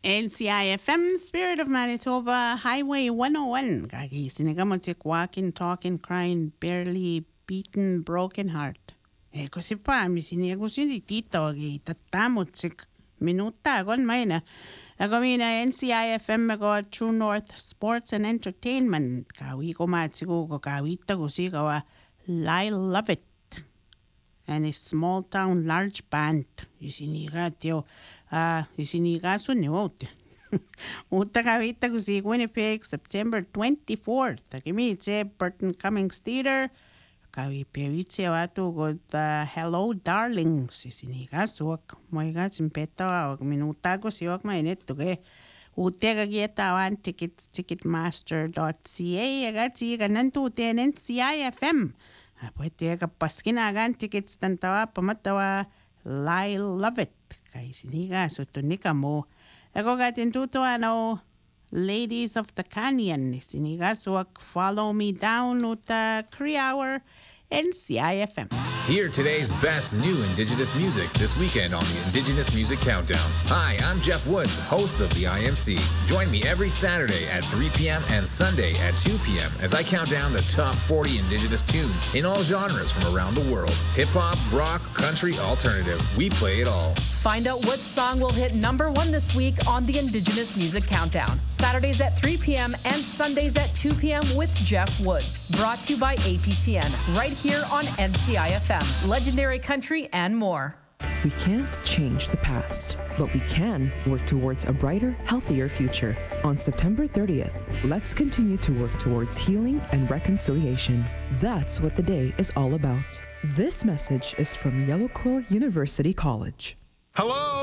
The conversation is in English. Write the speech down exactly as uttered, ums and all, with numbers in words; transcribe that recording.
N C I F M, Spirit of Manitoba, Highway one oh one. Gagi, sinigamotik, walking, talking, crying, barely beaten, broken heart. Eh, kasi pa, mi sinigos yun di tito, gi tatamotik, minuta, agon may na. Ako mina N C I F M, ako True North Sports and Entertainment. Kawi ko matsigo ko, kawi tago si kawa, I love it. And a small town large band. Isiniga tio, ah, isiniga so ni wote. Uta kawita ko si Winnipeg, September twenty-fourth. Takimi itse Burton Cummings Theater. Kawi peritse wato god Hello Darlings. Isiniga suwak. Moiga simpeta wag minuta ko si wak mainit to ke. Ute kagieta wan tickets ticketmaster dot c a. Agati gananto uten N C I F M. Pwede ka paskinagan tickets tantawa pamatawa I love it. Kay siniga so tunika mo. Ako gatin tuto ano Ladies of the Canyon. Siniga so follow me down uta Cree Hour N C I F M. Hear today's best new Indigenous music this weekend on the Indigenous Music Countdown. Hi, I'm Jeff Woods, host of the I M C. Join me every Saturday at three p.m. and Sunday at two p.m. as I count down the top forty Indigenous tunes in all genres from around the world. Hip-hop, rock, country, alternative. We play it all. Find out what song will hit number one this week on the Indigenous Music Countdown. Saturdays at three p.m. and Sundays at two p.m. with Jeff Woods. Brought to you by A P T N, right here on N C I F M. Legendary country and more. We can't change the past, but we can work towards a brighter, healthier future. On September thirtieth, let's continue to work towards healing and reconciliation. That's what the day is all about. This message is from Yellow Quill University College. Hello!